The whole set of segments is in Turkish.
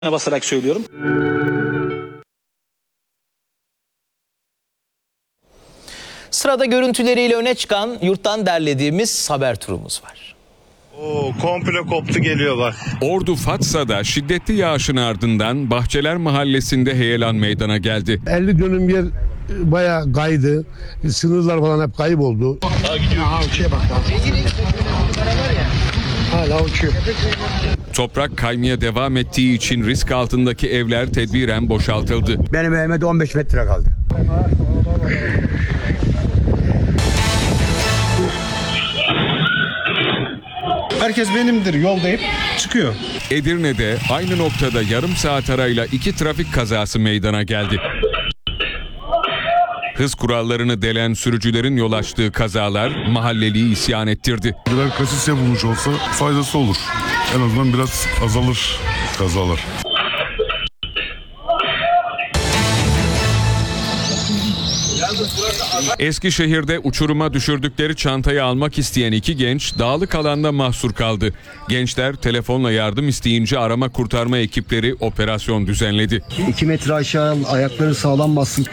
basarak söylüyorum. Sırada görüntüleriyle öne çıkan yurttan derlediğimiz haber turumuz var. Komple koptu geliyor bak. Ordu Fatsa'da şiddetli yağışın ardından Bahçeler Mahallesi'nde heyelan meydana geldi. 50 dönüm yer bayağı kaydı. Sınırlar falan hep kayboldu. Hala uçuyor. Toprak kaymaya devam ettiği için risk altındaki evler tedbiren boşaltıldı. Benim evime de 15 metre kaldı. Herkes benimdir yol deyip çıkıyor. Edirne'de aynı noktada yarım saat arayla 2 trafik kazası meydana geldi. Hız kurallarını delen sürücülerin yol açtığı kazalar mahalleliyi isyan ettirdi. Birer kasis yapılmış olsa faydası olur. En azından biraz azalır kazalar. Eskişehir'de uçuruma düşürdükleri çantayı almak isteyen 2 genç dağlık alanda mahsur kaldı. Gençler telefonla yardım isteyince arama kurtarma ekipleri operasyon düzenledi. 2 metre aşağı ayakları sağlam bassın.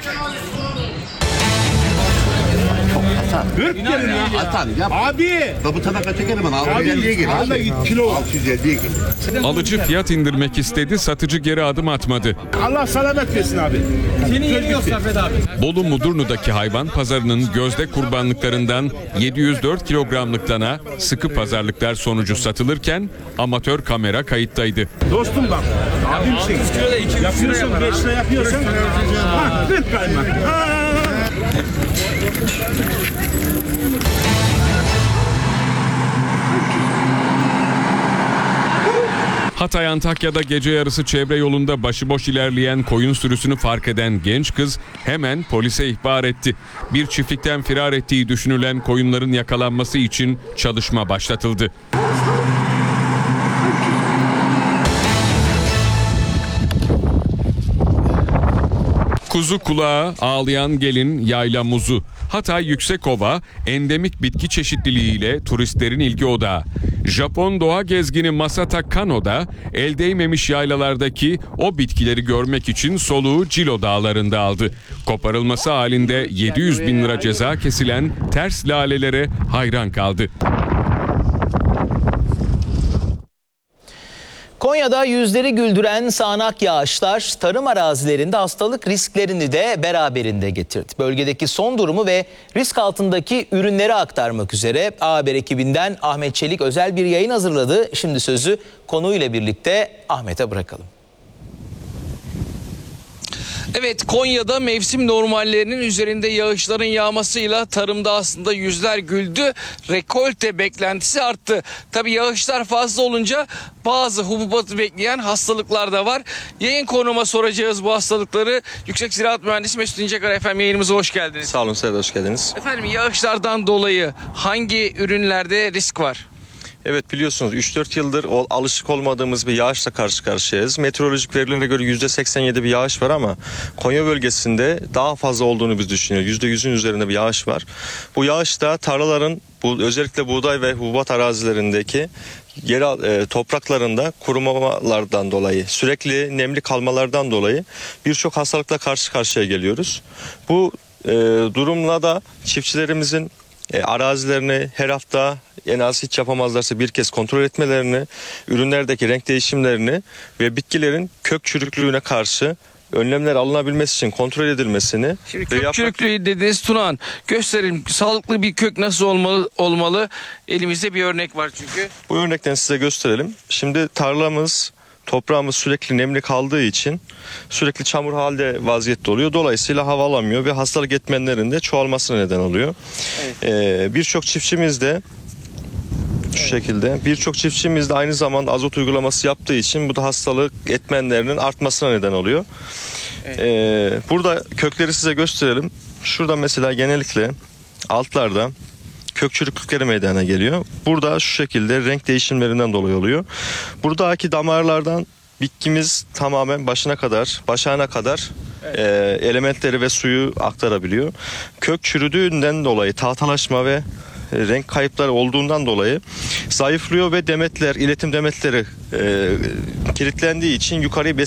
Bu tabaka çekelim bana. 650'ye gel. Kilo 650'ye gel. Alıcı fiyat indirmek istedi, satıcı geri adım atmadı. Allah selamet versin abi. Seni yeniyor Saffet abi. Bolu Mudurnu'daki hayvan pazarının gözde kurbanlıklarından 704 kilogramlık dana sıkı pazarlıklar sonucu satılırken amatör kamera kayıttaydı. Dostum bak. Abimsin. Yapıyorsun 5 lira yapıyorsun. Ver kaymak. Hatay Antakya'da gece yarısı çevre yolunda başıboş ilerleyen koyun sürüsünü fark eden genç kız hemen polise ihbar etti. Bir çiftlikten firar ettiği düşünülen koyunların yakalanması için çalışma başlatıldı. Kuzu kulağı, ağlayan gelin, yayla muzu. Hatay Yüksekova endemik bitki çeşitliliğiyle turistlerin ilgi odağı. Japon doğa gezgini Masata Kano da el değmemiş yaylalardaki o bitkileri görmek için soluğu Cilo dağlarında aldı. Koparılması halinde 700 bin lira ceza kesilen ters lalelere hayran kaldı. Konya'da yüzleri güldüren sağanak yağışlar tarım arazilerinde hastalık risklerini de beraberinde getirdi. Bölgedeki son durumu ve risk altındaki ürünleri aktarmak üzere A Haber ekibinden Ahmet Çelik özel bir yayın hazırladı. Şimdi sözü konuyla birlikte Ahmet'e bırakalım. Evet, Konya'da mevsim normallerinin üzerinde yağışların yağmasıyla tarımda aslında yüzler güldü. Rekolte beklentisi arttı. Tabii yağışlar fazla olunca bazı hububatı bekleyen hastalıklar da var. Yayın konuma soracağız bu hastalıkları. Yüksek Ziraat Mühendisi Mesut İncekar efendim, yayınımıza hoş geldiniz. Sağ olun, size de hoş geldiniz. Efendim, yağışlardan dolayı hangi ürünlerde risk var? Evet, biliyorsunuz 3-4 yıldır alışık olmadığımız bir yağışla karşı karşıyayız. Meteorolojik verilere göre %87 bir yağış var ama Konya bölgesinde daha fazla olduğunu biz düşünüyoruz. %100'ün üzerinde bir yağış var. Bu yağışta tarlaların özellikle buğday ve hububat arazilerindeki topraklarında kurumalardan dolayı, sürekli nemli kalmalardan dolayı birçok hastalıkla karşı karşıya geliyoruz. Bu durumla da çiftçilerimizin arazilerini her hafta en az hiç yapamazlarsa bir kez kontrol etmelerini, ürünlerdeki renk değişimlerini ve bitkilerin kök çürüklüğüne karşı önlemler alınabilmesi için kontrol edilmesini. Şimdi kök çürüklüğü dediniz Tunahan. Gösterin, sağlıklı bir kök nasıl olmalı? Elimizde bir örnek var çünkü. Bu örnekten size gösterelim. Şimdi toprağımız sürekli nemli kaldığı için sürekli çamur halde vaziyette oluyor. Dolayısıyla hava alamıyor ve hastalık etmenlerin de çoğalmasına neden oluyor. Evet. Birçok çiftçimiz de birçok çiftçimiz de aynı zamanda azot uygulaması yaptığı için bu da hastalık etmenlerinin artmasına neden oluyor. Evet. Burada kökleri size gösterelim. Şurada mesela genellikle altlarda kök çürüklükleri meydana geliyor. Burada şu şekilde renk değişimlerinden dolayı oluyor. Buradaki damarlardan bitkimiz tamamen başağına kadar elementleri ve suyu aktarabiliyor. Kök çürüdüğünden dolayı tahtalaşma ve renk kayıpları olduğundan dolayı zayıflıyor ve iletim demetleri kilitlendiği için yukarıya